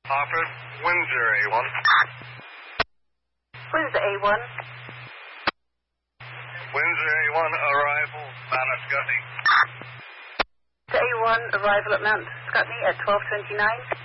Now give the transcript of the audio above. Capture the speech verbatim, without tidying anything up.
Harper, Windsor A one. Windsor A one. Windsor A one, arrival, Mount Scotty. A one, arrival at Mount Scotney at twelve twenty-nine.